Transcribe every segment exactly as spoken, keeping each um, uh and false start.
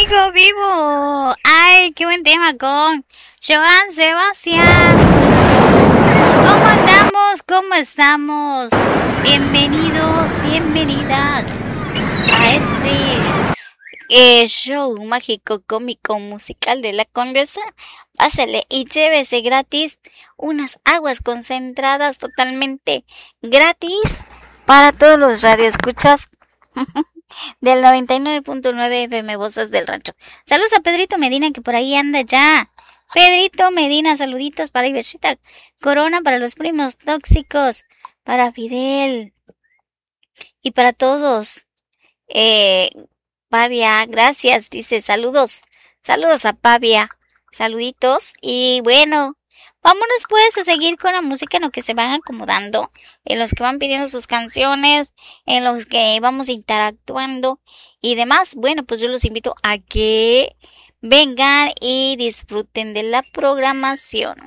Sigo vivo. Ay, qué buen tema con Joan Sebastián. ¿Cómo andamos? ¿Cómo estamos? Bienvenidos, bienvenidas a este eh, show mágico, cómico, musical de la Condesa. Pásale y llévese gratis unas aguas concentradas totalmente gratis para todos los radioescuchas del noventa y nueve punto nueve F M Voces del Rancho. Saludos a Pedrito Medina, que por ahí anda ya. Pedrito Medina, saluditos para Iversita Corona, para los primos tóxicos, para Fidel y para todos. Eh, Pavia, gracias, dice saludos. Saludos a Pavia, saluditos. Y bueno, vámonos pues a seguir con la música en lo que se van acomodando, en los que van pidiendo sus canciones, en los que vamos interactuando y demás. Bueno, pues yo los invito a que vengan y disfruten de la programación.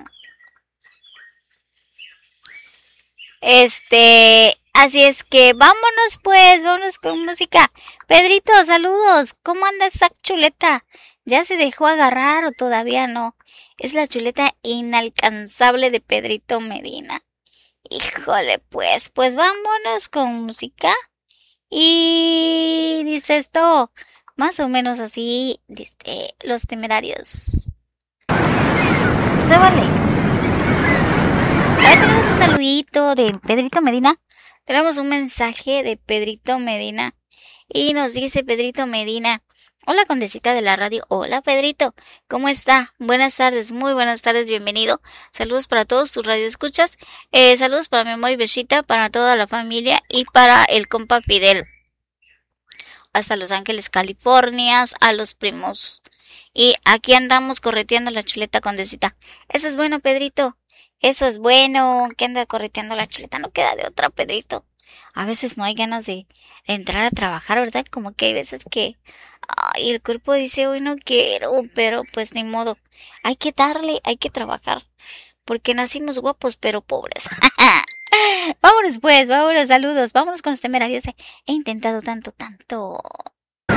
Este, así es que vámonos pues, vámonos con música. Pedrito, saludos. ¿Cómo anda esta chuleta? ¿Ya se dejó agarrar o todavía no? Es la chuleta inalcanzable de Pedrito Medina. Híjole, pues, pues vámonos con música. Y dice esto, más o menos así, dice, Los Temerarios. Se vale. Ya tenemos un saludito de Pedrito Medina. Tenemos un mensaje de Pedrito Medina. Y nos dice Pedrito Medina: hola, Condesita de la radio. Hola, Pedrito. ¿Cómo está? Buenas tardes, muy buenas tardes, bienvenido. Saludos para todos tus radioescuchas. Eh, saludos para mi amor y besita, para toda la familia y para el compa Fidel. Hasta Los Ángeles, California, a los primos. Y aquí andamos correteando la chuleta, Condesita. Eso es bueno, Pedrito. Eso es bueno. Que anda correteando la chuleta. No queda de otra, Pedrito. A veces no hay ganas de, de entrar a trabajar, ¿verdad? Como que hay veces que ay, el cuerpo dice, hoy no quiero, pero pues ni modo. Hay que darle, hay que trabajar. Porque nacimos guapos, pero pobres. Vámonos pues, vámonos, saludos. Vámonos con los Temerarios. He intentado tanto, tanto.